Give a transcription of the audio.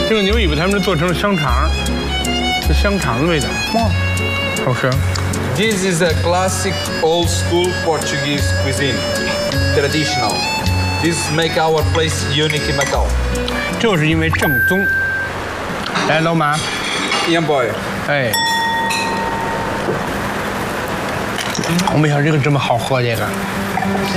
这个牛尾巴他们是做成了香肠，是香肠的味道，哇，好吃。 This is a classic old school Portuguese cuisine, traditional. This make our place unique in Macau. 就是因为正宗。来，老马， Ian boy. 哎，我没想到这个这么好喝，这个。